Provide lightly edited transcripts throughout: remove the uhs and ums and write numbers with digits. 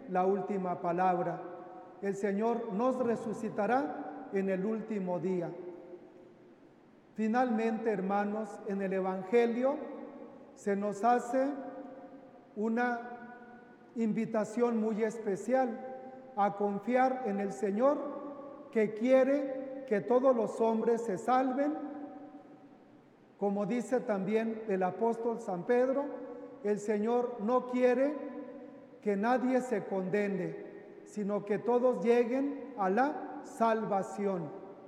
la última palabra. El Señor nos resucitará en el último día. Finalmente, hermanos, en el Evangelio se nos hace una invitación muy especial a confiar en el Señor, que quiere que todos los hombres se salven. Como dice también el apóstol San Pedro, el Señor no quiere que nadie se condene, sino que todos lleguen a la salvación.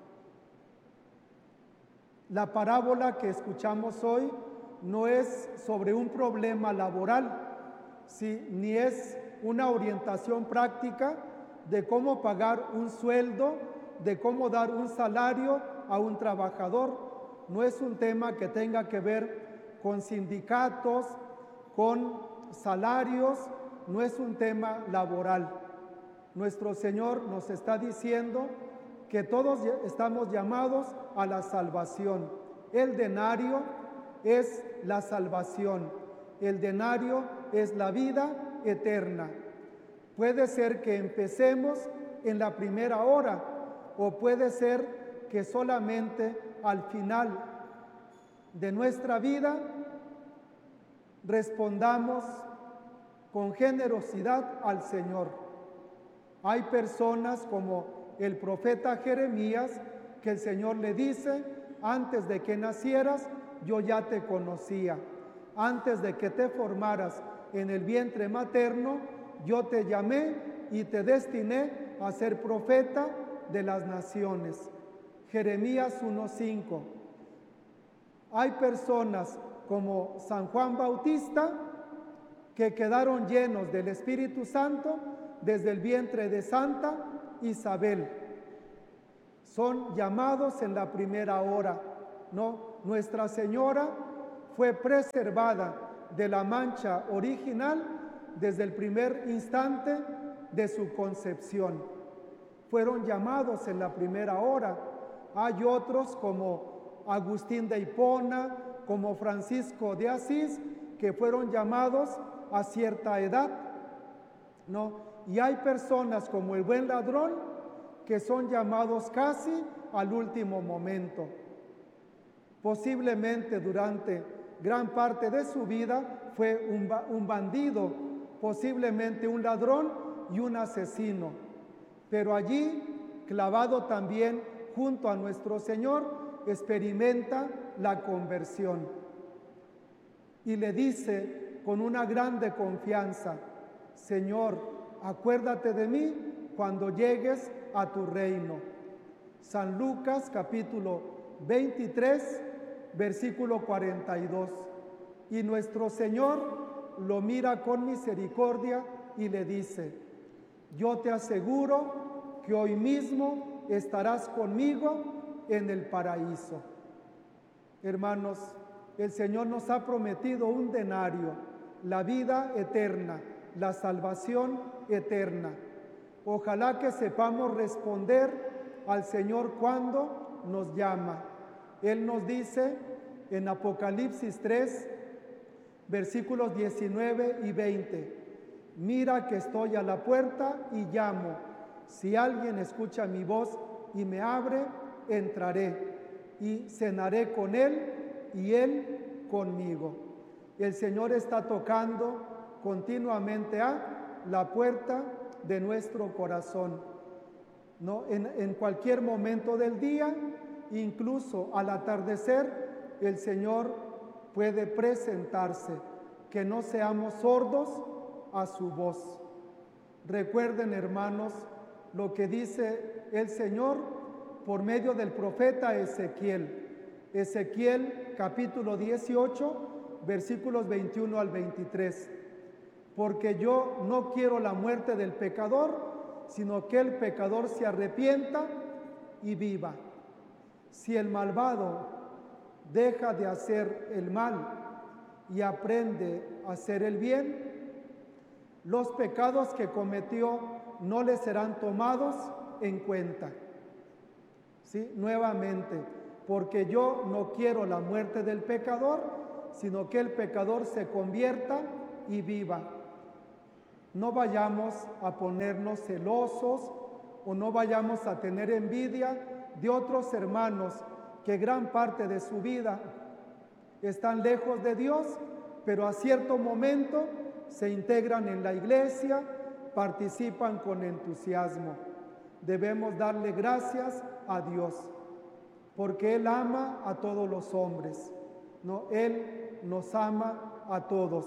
La parábola que escuchamos hoy no es sobre un problema laboral, ni es una orientación práctica de cómo pagar un sueldo, de cómo dar un salario a un trabajador. No es un tema que tenga que ver con sindicatos, con salarios, no es un tema laboral. Nuestro Señor nos está diciendo que todos estamos llamados a la salvación. El denario es la salvación, el denario es la vida eterna. Puede ser que empecemos en la primera hora, o puede ser que solamente al final de nuestra vida respondamos con generosidad al Señor. Hay personas como el profeta Jeremías, que el Señor le dice: antes de que nacieras, yo ya te conocía. Antes de que te formaras en el vientre materno, yo te llamé y te destiné a ser profeta de las naciones. Jeremías 1:5. Hay personas como San Juan Bautista, que quedaron llenos del Espíritu Santo desde el vientre de Santa Isabel. Son llamados en la primera hora, ¿no? Nuestra Señora fue preservada de la mancha original desde el primer instante de su concepción. Fueron llamados en la primera hora. Hay otros como Agustín de Hipona, como Francisco de Asís, que fueron llamados a cierta edad, ¿no? Y hay personas como el buen ladrón, que son llamados casi al último momento. Posiblemente durante gran parte de su vida fue un bandido, posiblemente un ladrón y un asesino. Pero allí, clavado también junto a nuestro Señor, experimenta la conversión. Y le dice con una grande confianza: Señor, acuérdate de mí cuando llegues a tu reino. San Lucas capítulo 23, versículo 42. Y nuestro Señor lo mira con misericordia y le dice: yo te aseguro que hoy mismo estarás conmigo en el paraíso. Hermanos, el Señor nos ha prometido un denario, la vida eterna, la salvación eterna. Ojalá que sepamos responder al Señor cuando nos llama. Él nos dice en Apocalipsis 3, versículos 19 y 20: mira que estoy a la puerta y llamo. Si alguien escucha mi voz y me abre, entraré y cenaré con él y él conmigo. El Señor está tocando continuamente a la puerta de nuestro corazón, ¿no? En cualquier momento del día, incluso al atardecer, el Señor puede presentarse. Que no seamos sordos a su voz. Recuerden, hermanos, lo que dice el Señor por medio del profeta Ezequiel. Ezequiel capítulo 18, versículos 21 al 23. Porque yo no quiero la muerte del pecador, sino que el pecador se arrepienta y viva. Si el malvado deja de hacer el mal y aprende a hacer el bien, los pecados que cometió no le serán tomados en cuenta. ¿Sí? Nuevamente, porque yo no quiero la muerte del pecador, sino que el pecador se convierta y viva. no vayamos a ponernos celosos o no vayamos a tener envidia de otros hermanos que gran parte de su vida están lejos de Dios, pero a cierto momento se integran en la iglesia, participan con entusiasmo. Debemos darle gracias a Dios, porque Él ama a todos los hombres, ¿no? Él nos ama a todos.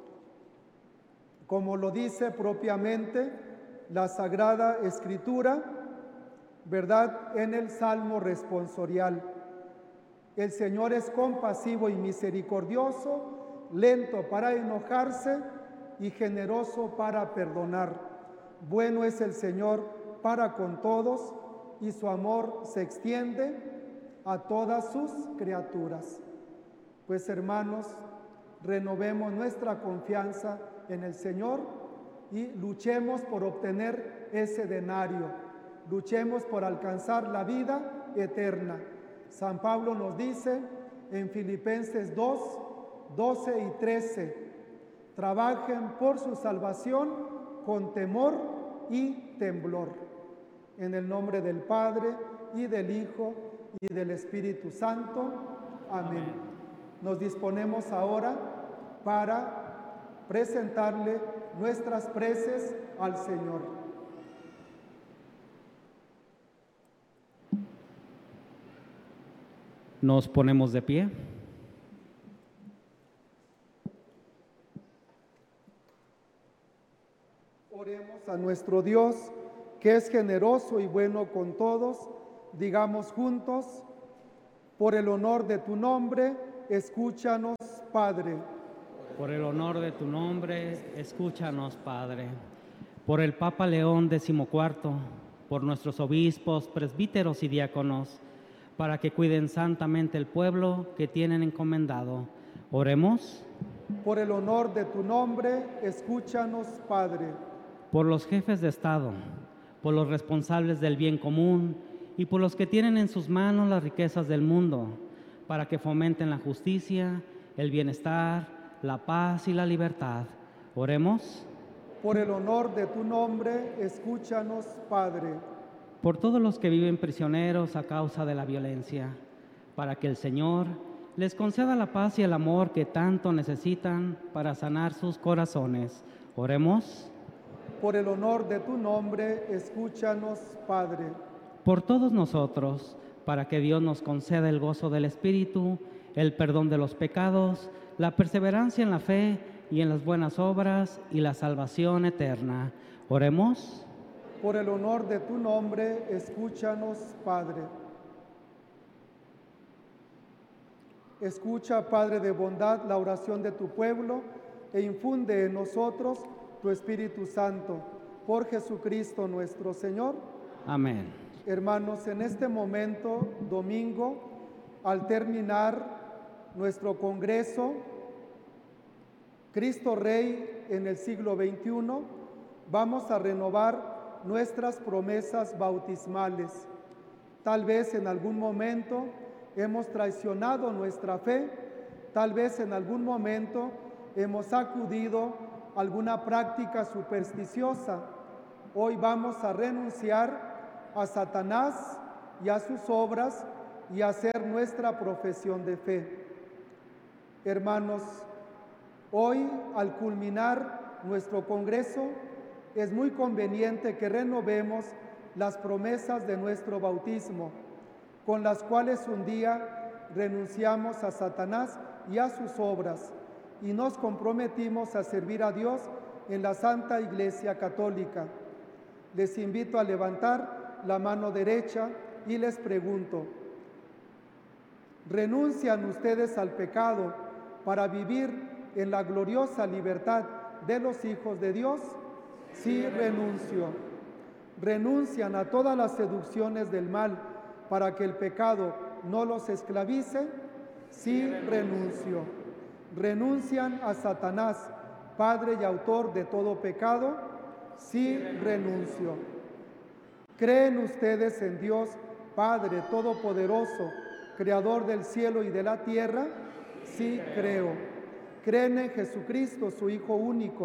Como lo dice propiamente la Sagrada Escritura, ¿verdad? En el Salmo responsorial. El Señor es compasivo y misericordioso, lento para enojarse y generoso para perdonar. Bueno es el Señor para con todos y su amor se extiende a todas sus criaturas. Pues hermanos, renovemos nuestra confianza en el Señor y luchemos por obtener ese denario, luchemos por alcanzar la vida eterna. San Pablo nos dice en Filipenses 2, 12 y 13, trabajen por su salvación con temor y temblor. En el nombre del Padre, y del Hijo, y del Espíritu Santo. Amén. Nos disponemos ahora para presentarle nuestras preces al Señor. Nos ponemos de pie. Oremos a nuestro Dios, que es generoso y bueno con todos. Digamos juntos, por el honor de tu nombre, escúchanos, Padre. Por el honor de tu nombre, escúchanos, Padre. Por el Papa León XIV, por nuestros obispos, presbíteros y diáconos, para que cuiden santamente el pueblo que tienen encomendado. Oremos. Por el honor de tu nombre, escúchanos, Padre. Por los jefes de Estado, por los responsables del bien común y por los que tienen en sus manos las riquezas del mundo, para que fomenten la justicia, el bienestar, la paz y la libertad. Oremos. Por el honor de tu nombre, escúchanos, Padre. Por todos los que viven prisioneros a causa de la violencia, para que el Señor les conceda la paz y el amor que tanto necesitan para sanar sus corazones. Oremos. Por el honor de tu nombre, escúchanos, Padre. Por todos nosotros, para que Dios nos conceda el gozo del Espíritu, el perdón de los pecados, la perseverancia en la fe y en las buenas obras y la salvación eterna. Oremos. Por el honor de tu nombre, escúchanos, Padre. Escucha, Padre de bondad, la oración de tu pueblo e infunde en nosotros tu Espíritu Santo. Por Jesucristo nuestro Señor. Amén. Hermanos, en este momento, domingo, al terminar nuestro congreso, Cristo Rey en el siglo XXI, vamos a renovar nuestras promesas bautismales. Tal vez en algún momento hemos traicionado nuestra fe, tal vez en algún momento hemos acudido a alguna práctica supersticiosa. Hoy vamos a renunciar a Satanás y a sus obras y hacer nuestra profesión de fe. Hermanos, hoy al culminar nuestro congreso, es muy conveniente que renovemos las promesas de nuestro bautismo, con las cuales un día renunciamos a Satanás y a sus obras, y nos comprometimos a servir a Dios en la Santa Iglesia Católica. Les invito a levantar la mano derecha y les pregunto, ¿renuncian ustedes al pecado para vivir en la gloriosa libertad de los hijos de Dios? Sí, renuncio. ¿Renuncian a todas las seducciones del mal para que el pecado no los esclavice? Sí, renuncio. ¿Renuncian a Satanás, padre y autor de todo pecado? Sí, renuncio. ¿Creen ustedes en Dios, Padre Todopoderoso, Creador del cielo y de la tierra? Sí, creo. ¿Creen en Jesucristo, su Hijo único,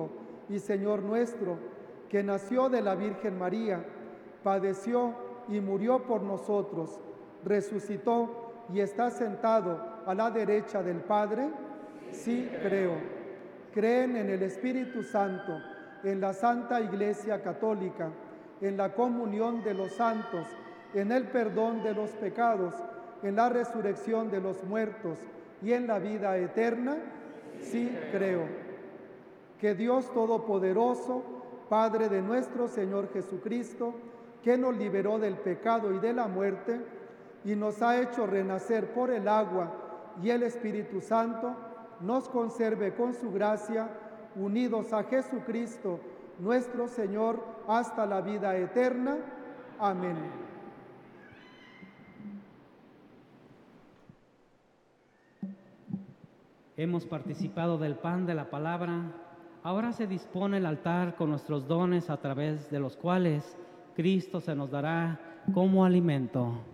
y Señor nuestro, que nació de la Virgen María, padeció y murió por nosotros, resucitó y está sentado a la derecha del Padre? Sí, creo. Creen en el Espíritu Santo, en la Santa Iglesia Católica, en la comunión de los santos, en el perdón de los pecados, en la resurrección de los muertos y en la vida eterna. Sí, creo. Que Dios Todopoderoso, Padre de nuestro Señor Jesucristo, que nos liberó del pecado y de la muerte y nos ha hecho renacer por el agua y el Espíritu Santo, nos conserve con su gracia, unidos a Jesucristo, nuestro Señor, hasta la vida eterna. Amén. Hemos participado del pan de la palabra. Ahora se dispone el altar con nuestros dones a través de los cuales Cristo se nos dará como alimento.